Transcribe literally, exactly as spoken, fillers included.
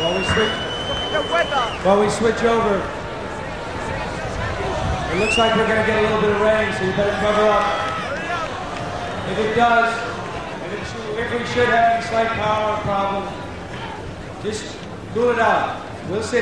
While we switch, while we switch over, it looks like we're going to get a little bit of rain, so you better cover up. If it does, if, it should, if we should have any slight power problem, just cool it out. We'll see.